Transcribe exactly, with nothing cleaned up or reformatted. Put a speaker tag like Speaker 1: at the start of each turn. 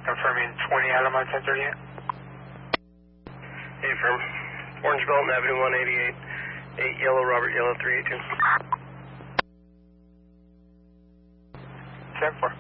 Speaker 1: confirming twenty Alamar ten thirty-eight.
Speaker 2: Hey, firm. Orange Belton Avenue one eighty-eight, eight Yellow, Robert Yellow three eight two.
Speaker 1: ten four.